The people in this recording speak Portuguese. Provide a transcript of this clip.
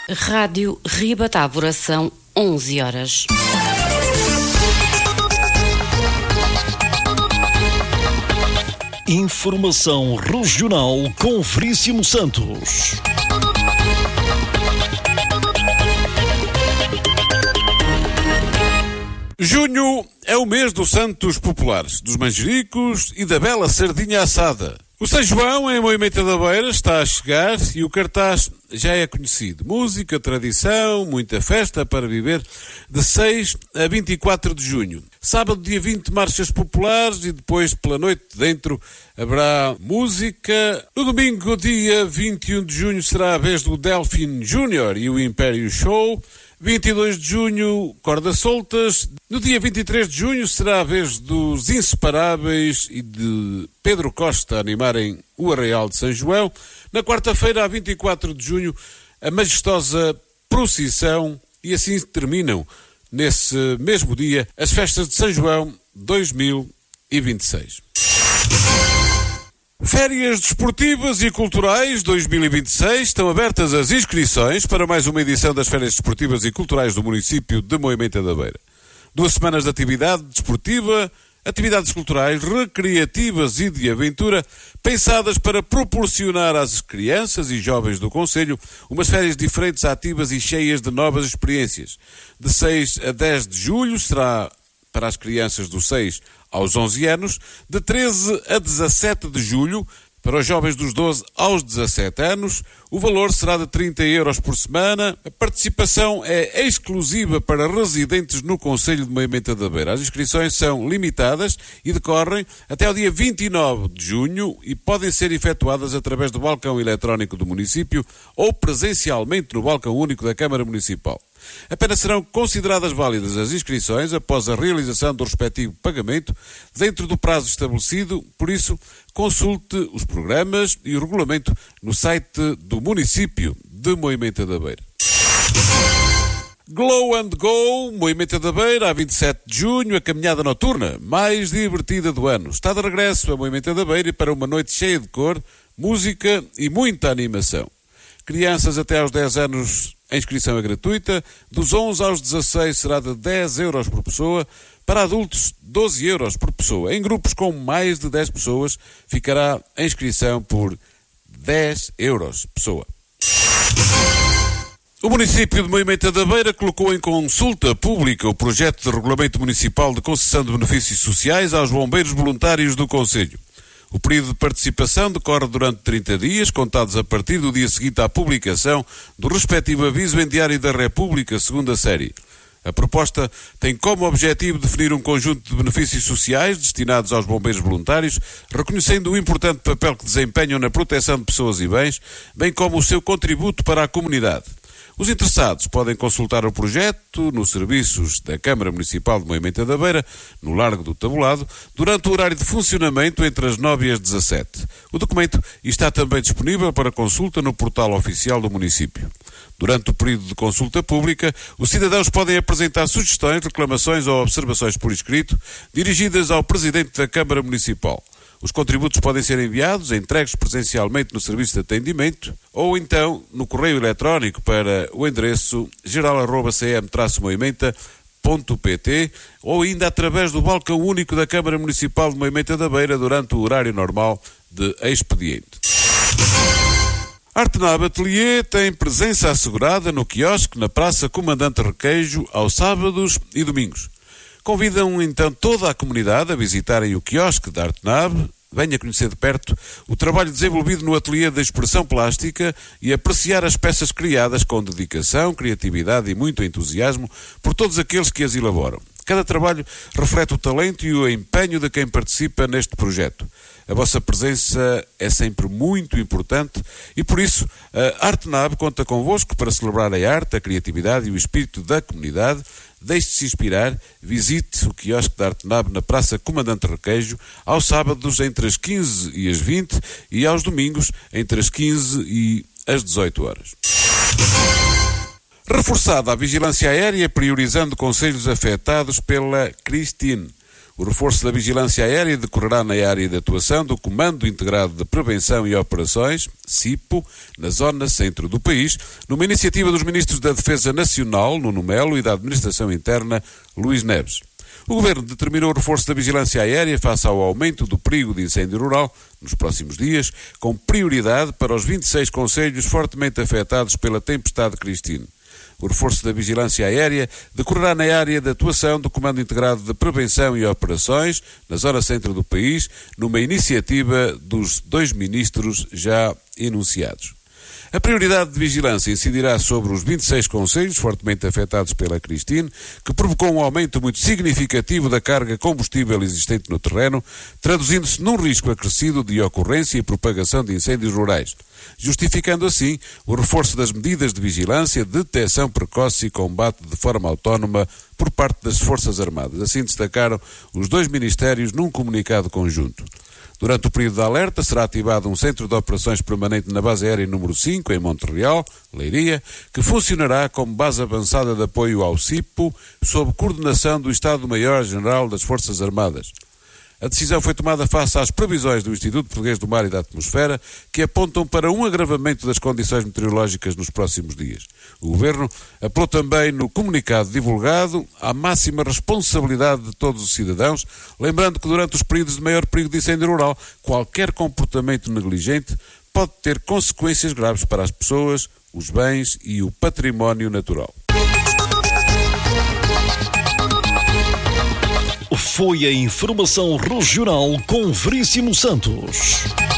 Rádio Ribatávora, são 11 horas. Informação regional com Veríssimo Santos. Junho é o mês dos santos populares, dos manjericos e da bela sardinha assada. O São João, em Moimenta da Beira, está a chegar e o cartaz já é conhecido. Música, tradição, muita festa para viver de 6 a 24 de junho. Sábado, dia 20, marchas populares e depois, pela noite dentro, haverá música. No domingo, dia 21 de junho, será a vez do Delfim Júnior e o Império Show. 22 de junho, cordas soltas. No dia 23 de junho será a vez dos Inseparáveis e de Pedro Costa animarem o Arraial de São João. Na quarta-feira, a 24 de junho, a majestosa procissão, e assim terminam, nesse mesmo dia, as festas de São João 2026. Férias desportivas e culturais 2026, estão abertas as inscrições para mais uma edição das Férias desportivas e culturais do município de Moimenta da Beira. 2 semanas de atividade desportiva, atividades culturais, recreativas e de aventura, pensadas para proporcionar às crianças e jovens do concelho umas férias diferentes, ativas e cheias de novas experiências. De 6 a 10 de julho será para as crianças dos 6 aos 11 anos, de 13 a 17 de julho, para os jovens dos 12 aos 17 anos, o valor será de 30 euros por semana. A participação é exclusiva para residentes no concelho de Moimenta da Beira. As inscrições são limitadas e decorrem até ao dia 29 de junho e podem ser efetuadas através do balcão eletrónico do município ou presencialmente no balcão único da Câmara Municipal. Apenas serão consideradas válidas as inscrições após a realização do respectivo pagamento dentro do prazo estabelecido, por isso consulte os programas e o regulamento no site do município de Moimenta da Beira. Glow and Go, Moimenta da Beira, a 27 de junho, a caminhada noturna mais divertida do ano. Está de regresso a Moimenta da Beira para uma noite cheia de cor, música e muita animação. Crianças até aos 10 anos, a inscrição é gratuita. Dos 11 aos 16 será de 10 euros por pessoa. Para adultos, 12 euros por pessoa. Em grupos com mais de 10 pessoas, ficará a inscrição por 10 euros pessoa. O município de Moimenta da Beira colocou em consulta pública o projeto de regulamento municipal de concessão de benefícios sociais aos bombeiros voluntários do concelho. O período de participação decorre durante 30 dias, contados a partir do dia seguinte à publicação do respectivo aviso em Diário da República, segunda série. A proposta tem como objetivo definir um conjunto de benefícios sociais destinados aos bombeiros voluntários, reconhecendo o importante papel que desempenham na proteção de pessoas e bens, bem como o seu contributo para a comunidade. Os interessados podem consultar o projeto nos serviços da Câmara Municipal de Moimenta da Beira, no Largo do Tabolado, durante o horário de funcionamento entre as 9 e as 17. O documento está também disponível para consulta no portal oficial do município. Durante o período de consulta pública, os cidadãos podem apresentar sugestões, reclamações ou observações por escrito, dirigidas ao Presidente da Câmara Municipal. Os contributos podem ser enviados, entregues presencialmente no serviço de atendimento ou então no correio eletrónico para o endereço geral@cm-moimenta.pt ou ainda através do balcão único da Câmara Municipal de Moimenta da Beira durante o horário normal de expediente. Artenab Atelier tem presença assegurada no quiosque na Praça Comandante Requeijo aos sábados e domingos. Convidam então toda a comunidade a visitarem o quiosque da Artenab, venha conhecer de perto o trabalho desenvolvido no ateliê de expressão plástica e apreciar as peças criadas com dedicação, criatividade e muito entusiasmo por todos aqueles que as elaboram. Cada trabalho reflete o talento e o empenho de quem participa neste projeto. A vossa presença é sempre muito importante e, por isso, a Artenab conta convosco para celebrar a arte, a criatividade e o espírito da comunidade. Deixe-se inspirar, visite o quiosque da Artenab na Praça Comandante Requeijo, aos sábados entre as 15 e as 20 e aos domingos entre as 15 e as 18 horas. Reforçada a vigilância aérea, priorizando concelhos afetados pela Christine. O reforço da vigilância aérea decorrerá na área de atuação do Comando Integrado de Prevenção e Operações, CIPO, na zona centro do país, numa iniciativa dos Ministros da Defesa Nacional, Nuno Melo, e da Administração Interna, Luís Neves. O Governo determinou o reforço da vigilância aérea face ao aumento do perigo de incêndio rural nos próximos dias, com prioridade para os 26 concelhos fortemente afetados pela tempestade Cristine. O reforço da vigilância aérea decorrerá na área de atuação do Comando Integrado de Prevenção e Operações, na zona centro do país, numa iniciativa dos 2 ministros já enunciados. A prioridade de vigilância incidirá sobre os 26 concelhos fortemente afetados pela Cristine, que provocou um aumento muito significativo da carga combustível existente no terreno, traduzindo-se num risco acrescido de ocorrência e propagação de incêndios rurais, justificando assim o reforço das medidas de vigilância, detecção precoce e combate de forma autónoma por parte das Forças Armadas. Assim destacaram os 2 ministérios num comunicado conjunto. Durante o período de alerta será ativado um centro de operações permanente na base aérea número 5, em Monte Real, Leiria, que funcionará como base avançada de apoio ao CIPO, sob coordenação do Estado-Maior-General das Forças Armadas. A decisão foi tomada face às previsões do Instituto Português do Mar e da Atmosfera, que apontam para um agravamento das condições meteorológicas nos próximos dias. O Governo apelou também no comunicado divulgado à máxima responsabilidade de todos os cidadãos, lembrando que durante os períodos de maior perigo de incêndio rural, qualquer comportamento negligente pode ter consequências graves para as pessoas, os bens e o património natural. Foi a informação regional com Veríssimo Santos.